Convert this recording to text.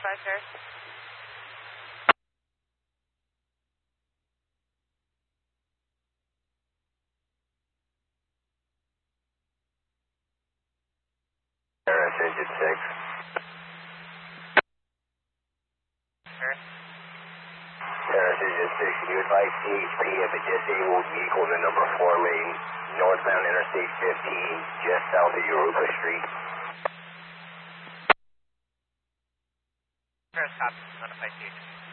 sir. Paris engine 6. Sir. Paris engine 6, can you advise CHP if a disabled vehicle in the number 4 lane, northbound Interstate 15, just south of Europa Street? Paris copy, notify CHP.